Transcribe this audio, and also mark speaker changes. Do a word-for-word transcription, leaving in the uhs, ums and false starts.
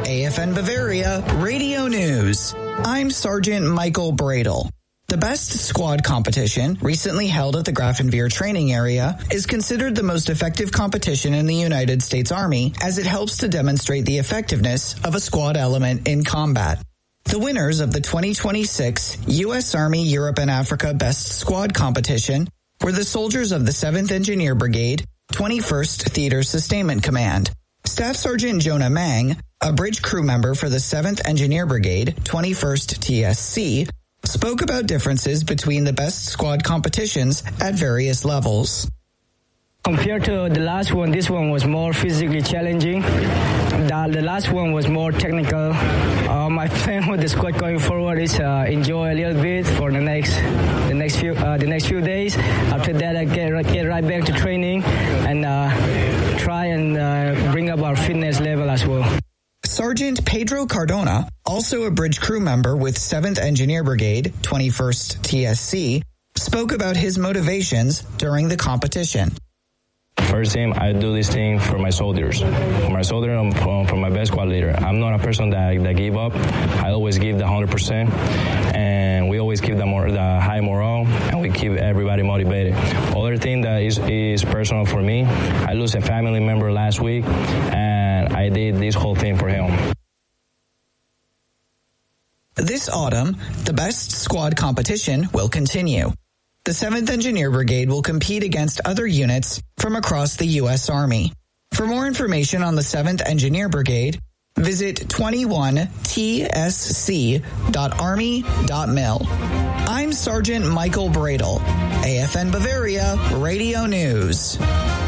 Speaker 1: A F N Bavaria Radio News. I'm Sergeant Michael Bradle. The Best Squad competition, recently held at the Grafenwehr training area, is considered the most effective competition in the United States Army as it helps to demonstrate the effectiveness of a squad element in combat. The winners of the twenty twenty-six U S Army Europe and Africa Best Squad competition were the soldiers of the seventh Engineer Brigade, twenty-first Theater Sustainment Command. Staff Sergeant Jonah Mang, a bridge crew member for the seventh Engineer Brigade, twenty-first T S C, spoke about differences between the Best Squad competitions at various levels.
Speaker 2: Compared to the last one, this one was more physically challenging. The, the last one was more technical. Uh, my plan with the squad going forward is uh, enjoy a little bit for the next the next few uh, the next few days. After that, I get get right back to training and uh, try and uh, bring up our fitness level as well.
Speaker 1: Sergeant Pedro Cardona, also a bridge crew member with seventh Engineer Brigade, twenty-first T S C, spoke about his motivations during the competition.
Speaker 3: First thing, I do this thing for my soldiers. For my soldiers, and for, for my best squad leader. I'm not a person that, that give up. I always give the one hundred percent, and we always keep the, more, the high morale, and we keep everybody motivated. Other thing that is, is personal for me, I lost a family member last week, and I did this whole thing for him.
Speaker 1: This autumn, the Best Squad competition will continue. The seventh Engineer Brigade will compete against other units from across the U S Army. For more information on the seventh Engineer Brigade, visit twenty-one T S C dot army dot mil. I'm Sergeant Michael Bradle, A F N Bavaria Radio News.